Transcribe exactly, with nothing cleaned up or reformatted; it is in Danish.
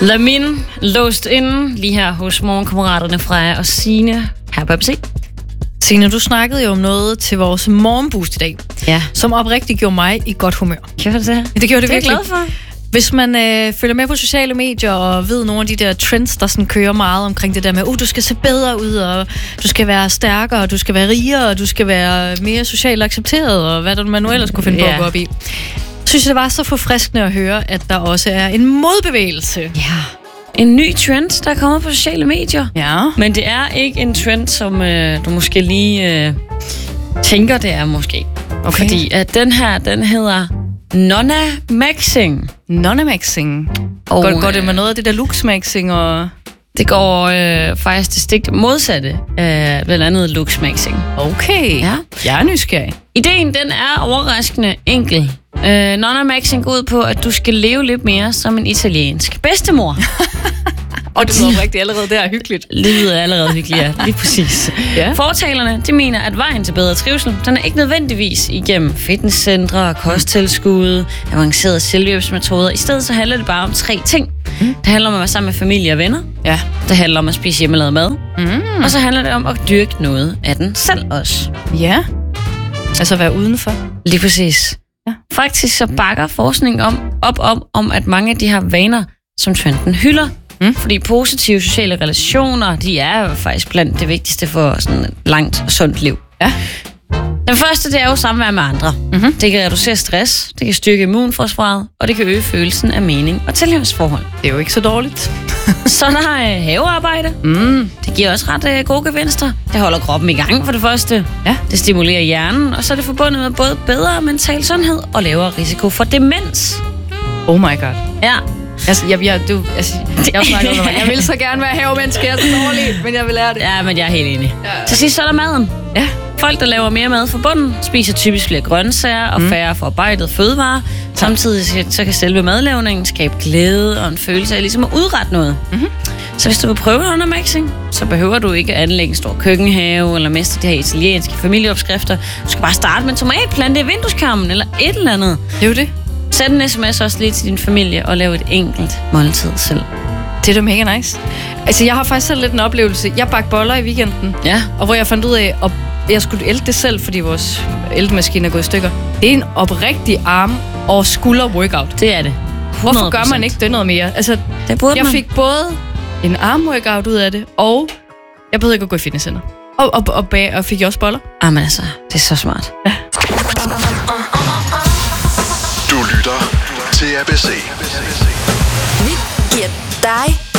Lamin låst inde lige her hos morgenkammeraterne Freja og Signe her på A B C. Signe, du snakkede jo om noget til vores morgenboost i dag, ja. som oprigtigt gjorde mig i godt humør. Gjorde det det? Det gjorde det, det virkelig. Det er jeg glad for. Hvis man øh, følger med på sociale medier og ved nogle af de der trends, der sådan kører meget omkring det der med, uh, du skal se bedre ud, og du skal være stærkere, og du skal være rigere, og du skal være mere socialt accepteret, og hvad der man nu ellers kunne finde på ja. at gå op i. Synes jeg, det var så forfriskende at høre, at der også er en modbevægelse. Ja. En ny trend, der er kommet på sociale medier. Ja. Men det er ikke en trend, som øh, du måske lige øh, tænker, det er måske. Okay. Fordi at den her, den hedder Nonna-maxing. Nonna-maxing. Og, går, går det med noget af det der lux-maxing og... Det går øh, faktisk det stik modsatte af blandt andet lux-maxing. Okay. Ja. Jeg er nysgerrig. Ideen, den er overraskende enkel. Øh, Nonna-maxing går ud på, at du skal leve lidt mere som en italiensk bedstemor. Og det lyder rigtig allerede der hyggeligt. Livet er allerede hyggeligt, ja. Lige præcis. Ja. Fortalerne, de mener, at vejen til bedre trivsel, den er ikke nødvendigvis igennem fitnesscentre, kosttilskud, avancerede selvhjælpsmetoder. I stedet så handler det bare om tre ting. Mm. Det handler om at være sammen med familie og venner. Ja. Det handler om at spise hjemmelavet mad. Mm. Og så handler det om at dyrke noget af den selv også. Ja. Altså være udenfor. Lige præcis. Ja. Faktisk så bakker forskningen om, op om, om, at mange af de her vaner, som trenden hylder, Mm. fordi positive sociale relationer, de er faktisk blandt det vigtigste for sådan et langt og sundt liv. Ja. Den første, det er jo samvær med andre. Mm-hmm. Det kan reducere stress, det kan styrke immunforsvaret, og det kan øge følelsen af mening og tilhørsforhold. Det er jo ikke så dårligt. Så der er havearbejde. Mm. Det giver også ret uh, gode gevinster. Det holder kroppen i gang for det første. Ja. Det stimulerer hjernen, og så er det forbundet med både bedre mental sundhed og lavere risiko for demens. Oh my god. Ja. Altså, jeg, jeg, du, altså, jeg, jeg, jeg vil så gerne være havemenneske, jeg er så dårlig, men jeg vil lære det. Ja, men jeg er helt enig. Ja. Til sidst så er der maden. Ja. Folk, der laver mere mad fra bunden, spiser typisk flere grøntsager og mm. færre forarbejdet fødevarer. Samtidig så kan selve madlavningen skabe glæde og en følelse af ligesom at udrette noget. Mm-hmm. Så hvis du vil prøve Nonna-maxing, så behøver du ikke at anlægge en stor køkkenhave eller mestre de her italienske familieopskrifter. Du skal bare starte med en tomatplante i vindueskarmen eller et eller andet. Det er jo det. Send en sms også lige til din familie og lav et enkelt måltid selv. Det er da mega nice. Altså, jeg har faktisk selv lidt en oplevelse. Jeg bagte boller i weekenden, ja. og hvor jeg fandt ud af, at jeg skulle ælte det selv, fordi vores æltemaskine er gået i stykker. Det er en oprigtig arm- og skulder-workout. Det er det. hundrede procent. Hvorfor gør man ikke det noget mere? Altså, det burde jeg man. fik både en arm-workout ud af det, og jeg behøvede ikke at gå i fitnesscenter. Og, og, og, bag, og fik jeg også boller. Ah, men altså, det er så smart. Ja. Du lytter til A B C. Vi giver dig